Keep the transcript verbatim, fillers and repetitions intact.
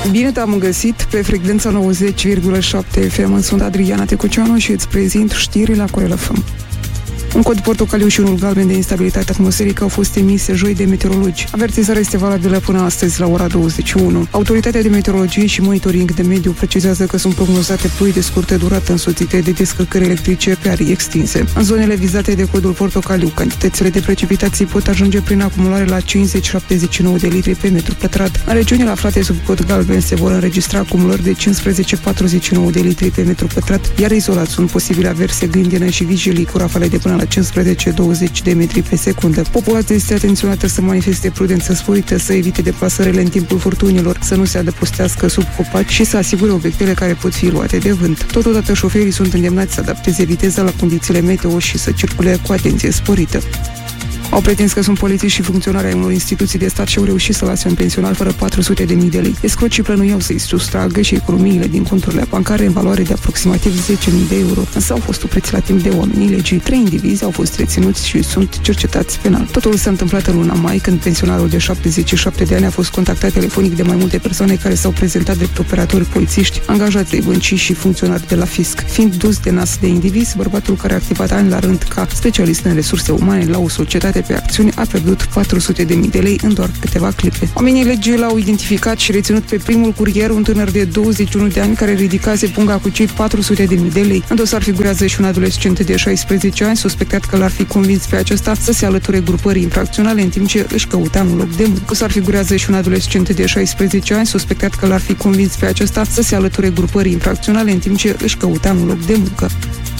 Bine te-am găsit pe frecvența nouăzeci virgulă șapte F M. Sunt Adriana Tecuceanu și îți prezint știrile la Corel F M. Un cod portocaliu și unul galben de instabilitate atmosferică au fost emise joi de meteorologi. Avertizarea este valabilă până astăzi la ora douăzeci și unu. Autoritatea de meteorologie și monitoring de mediu precizează că sunt prognozate ploi de scurtă durată însoțite de descărcări electrice pe arii extinse. În zonele vizate de codul portocaliu, cantitățile de precipitații pot ajunge prin acumulare la cincizeci șaptezeci și nouă de litri pe metru pătrat. În regiunile aflate sub cod galben se vor înregistra acumulări de cincisprezece patruzeci și nouă de litri pe metru pătrat, iar izolat sunt posibile averse grindine și vigilii cu rafale de până la cincisprezece douăzeci de metri pe secundă. Populația este atenționată să manifeste prudență sporită, să evite deplasările în timpul furtunilor, să nu se adăpostească sub copaci și să asigure obiectele care pot fi luate de vânt. Totodată, șoferii sunt îndemnați să adapteze viteza la condițiile meteo și să circule cu atenție sporită. Au pretins că sunt polițiști și funcționari ai unor instituții de stat și au reușit să lase un pensionar fără patru sute de mii de lei. Escrocii plănuiau să-i sustragă și economiile din conturile bancare în valoare de aproximativ zece mii de euro, însă au fost opriți la timp de oamenii legii. Trei indivizi au fost reținuți și sunt cercetați penal. Totul s-a întâmplat în luna mai, când pensionarul de șaptezeci și șapte de ani a fost contactat telefonic de mai multe persoane care s-au prezentat drept operatori polițiști, angajați ai băncii și funcționari de la fisc. Fiind dus de nas de indivizi, bărbatul care a activat ani la rând ca specialist în resurse umane la o societate pe acțiuni a pierdut patru sute de mii de lei în doar câteva clipe. Oamenii legii l-au identificat și reținut pe primul curier, un tânăr de douăzeci și unu de ani care ridicase punga cu cei patru sute de mii de lei. În dosar figurează și un adolescent de șaisprezece ani, suspectat că l-ar fi convins pe acesta să se alăture grupării infracționale în timp ce își căuta un loc de muncă. În dosar figurează și un adolescent de șaisprezece ani, suspectat că l-ar fi convins pe acesta să se alăture grupării infracționale în timp ce își căuta un loc de muncă.